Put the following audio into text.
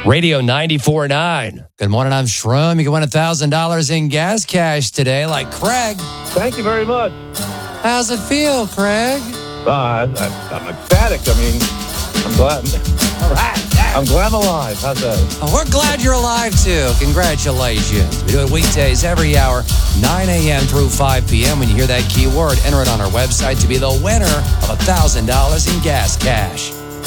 Radio 94.9. Good morning, I'm Shroom. You can win $1,000 in gas cash today, like Craig. Thank you very much. How's it feel, Craig? I'm ecstatic. I mean, I'm glad. All right. I'm glad I'm alive. How's that? We're glad you're alive, too. Congratulations. We do it weekdays every hour, 9 a.m. through 5 p.m. When you hear that keyword, enter it on our website to be the winner of $1,000 in gas cash.